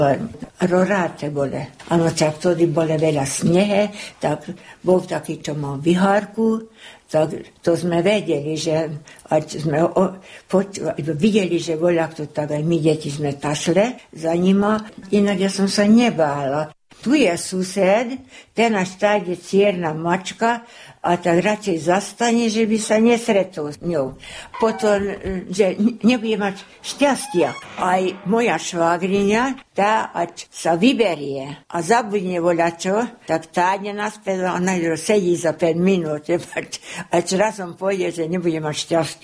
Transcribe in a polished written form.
Roráte bole. Áno, tak vtedy bole veľa snehe, tak bol taký, čo mal vyhárku, tak to sme vedeli, že sme videli, že voľa kto tak aj my deti sme tašle za nima, inak ja som sa nebála. Tu je sused, ten až táde cierna mačka a tak radšej zastane, že by sa nesretol s ňou. Potom, že nebude mať šťastia. Aj moja švagriňa, tá ať sa vyberie a zabudne voľačo, tak táde naspäť, ona sedí za 5 minút, ať razom pôjde, že nebude mať šťastie.